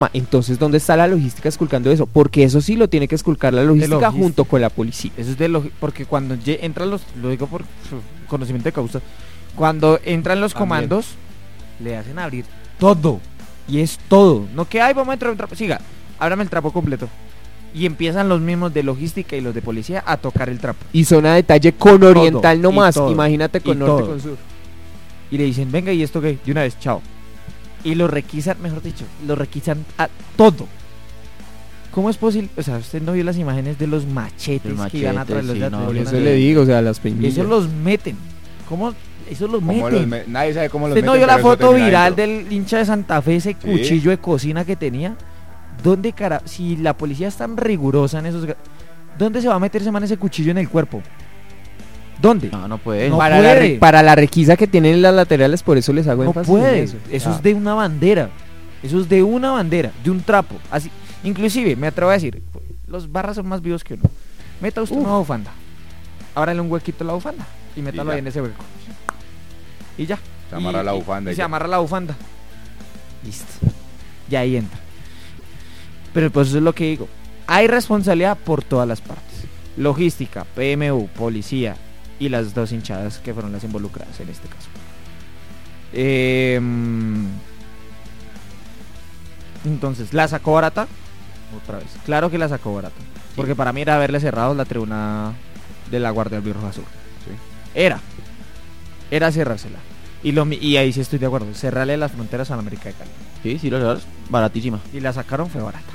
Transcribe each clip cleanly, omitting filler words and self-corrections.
Entonces, ¿dónde está la logística esculcando eso? Porque eso sí lo tiene que esculcar la logística junto con la policía. Eso es porque cuando entran lo digo por conocimiento de causa, cuando entran los comandos, le hacen abrir todo. Y es todo. No que, vamos a entrar un trapo. Siga, ábrame el trapo completo. Y empiezan los mismos de logística y los de policía a tocar el trapo. Y zona de detalle con oriental nomás. Imagínate con norte con sur. Y le dicen, venga, ¿y esto qué? De una vez, chao. Y lo requisan, mejor dicho, lo requisan a todo. ¿Cómo es posible? O sea, usted no vio las imágenes de los machetes que iban a traer los de por eso le digo, o sea, las peñillas. Eso los meten. ¿Cómo? Eso los meten. Nadie sabe cómo los meten. ¿Usted no vio la foto viral del hincha de Santa Fe, ese ¿sí? Cuchillo de cocina que tenía? ¿Dónde si la policía es tan rigurosa en esos... ¿Dónde se va a meter ese cuchillo en el cuerpo? ¿Dónde? No puede. No para, puede. Para la requisa que tienen en las laterales, por eso les hago énfasis. No puede. Eso es de una bandera. Eso es de una bandera, de un trapo. Así. Inclusive, me atrevo a decir, los barras son más vivos que uno. Meta usted una bufanda. Ábrale un huequito a la bufanda y métalo ahí en ese hueco. Y ya. Se amarra la bufanda. Y se amarra la bufanda. Listo. Y ahí entra. Pero pues eso es lo que digo. Hay responsabilidad por todas las partes. Logística, PMU, policía y las dos hinchadas que fueron las involucradas en este caso. Entonces, ¿la sacó barata? Otra vez. Claro que la sacó barata. Porque para mí era haberle cerrado la tribuna de la Guardia Albirroja Sur. Sí. Era cerrársela. Y ahí sí estoy de acuerdo. Cerrarle las fronteras a la América de Cali. Sí, lo cerraron. Baratísima. Y la sacaron, fue barata.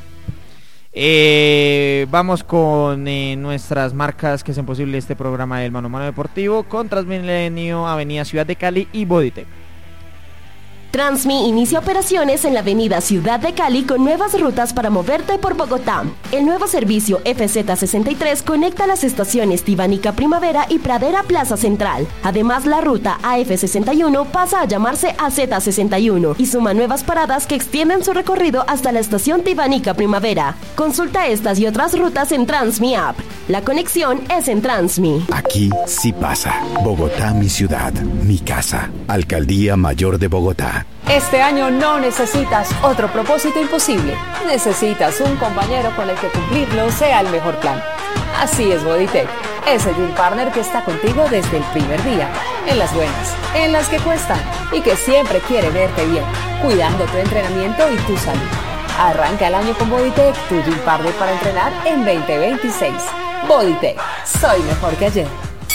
Vamos con nuestras marcas que hacen posible este programa del Mano a Mano Deportivo con Transmilenio, Avenida Ciudad de Cali y Bodytech. Transmi inicia operaciones en la avenida Ciudad de Cali con nuevas rutas para moverte por Bogotá. El nuevo servicio FZ63 conecta las estaciones Tibanica Primavera y Pradera Plaza Central. Además, la ruta AF61 pasa a llamarse AZ61 y suma nuevas paradas que extienden su recorrido hasta la estación Tibanica Primavera. Consulta estas y otras rutas en Transmi App. La conexión es en Transmi. Aquí sí pasa. Bogotá, mi ciudad, mi casa. Alcaldía Mayor de Bogotá. Este año no necesitas otro propósito imposible. Necesitas un compañero con el que cumplirlo sea el mejor plan. Así es Bodytech, ese gym partner que está contigo desde el primer día, en las buenas, en las que cuestan y que siempre quiere verte bien, cuidando tu entrenamiento y tu salud. Arranca el año con Bodytech, tu gym partner para entrenar en 2026. Bodytech, soy mejor que ayer.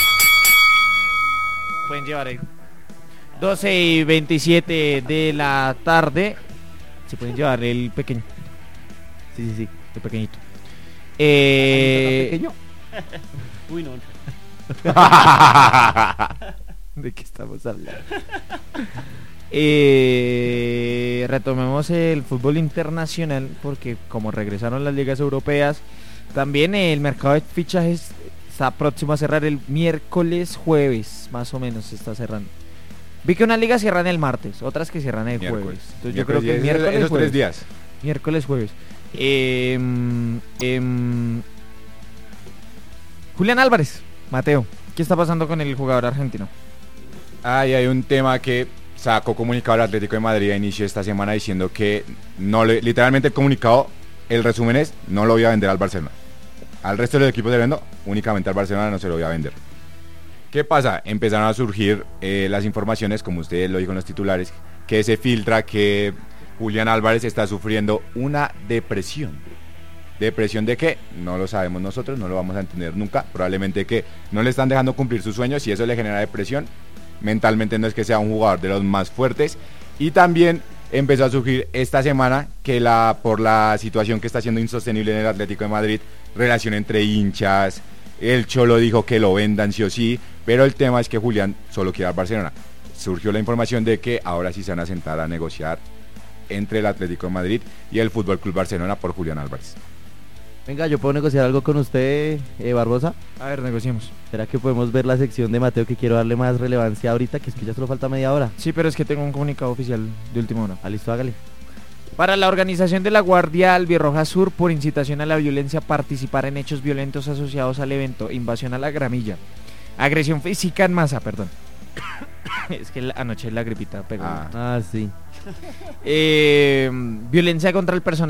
Pueden llevar ahí 12:27 de la tarde. Se pueden llevar el pequeño. Sí, el pequeñito. ¿Pequeño? Uy, no. ¿De qué estamos hablando? Retomemos el fútbol internacional porque como regresaron las ligas europeas, también el mercado de fichajes está próximo a cerrar el jueves, más o menos se está cerrando. Vi que unas ligas cierran el martes, otras que cierran el jueves. Entonces yo creo que el miércoles esos jueves. 3 días. Miércoles, jueves. Julián Álvarez, Mateo, ¿qué está pasando con el jugador argentino? Hay un tema que sacó comunicado el Atlético de Madrid a inicio de esta semana diciendo que literalmente el comunicado, el resumen es, no lo voy a vender al Barcelona. Al resto de los equipos de vendo, únicamente al Barcelona no se lo voy a vender. ¿Qué pasa? Empezaron a surgir las informaciones, como ustedes lo dijo en los titulares, que se filtra que Julián Álvarez está sufriendo una depresión. ¿Depresión de qué? No lo sabemos nosotros, no lo vamos a entender nunca. Probablemente que no le están dejando cumplir sus sueños y eso le genera depresión. Mentalmente no es que sea un jugador de los más fuertes. Y también empezó a surgir esta semana que por la situación que está siendo insostenible en el Atlético de Madrid, relación entre hinchas. El Cholo dijo que lo vendan sí o sí, pero el tema es que Julián solo quiere al Barcelona. Surgió la información de que ahora sí se van a sentar a negociar entre el Atlético de Madrid y el Fútbol Club Barcelona por Julián Álvarez. Venga, ¿yo puedo negociar algo con usted, Barbosa? A ver, negociemos. ¿Será que podemos ver la sección de Mateo que quiero darle más relevancia ahorita? Que es que ya solo falta media hora. Sí, pero es que tengo un comunicado oficial de última hora. Listo, hágale. Para la organización de la Guardia Albirroja Sur por incitación a la violencia, participar en hechos violentos asociados al evento, invasión a la gramilla, agresión física en masa, perdón. Es que anoche la gripita pegó. Sí. Violencia contra el personal